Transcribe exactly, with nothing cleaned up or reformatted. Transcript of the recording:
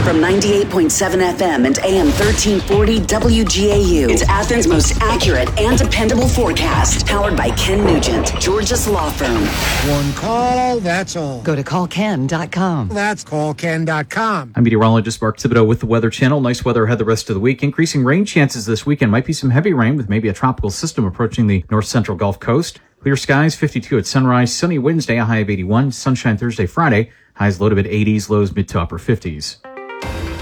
From ninety-eight point seven F M and A M thirteen forty W G A U, it's Athens' most accurate and dependable forecast. Powered by Ken Nugent, George's Law Firm. One call, that's all. Go to call ken dot com. That's call ken dot com. I'm meteorologist Mark Thibodeau with the Weather Channel. Nice weather ahead the rest of the week. Increasing rain chances this weekend. Might be some heavy rain with maybe a tropical system approaching the north central Gulf Coast. Clear skies, fifty-two at sunrise. Sunny Wednesday, a high of eighty-one. Sunshine Thursday, Friday. Highs low to mid eighties, lows mid to upper fifties.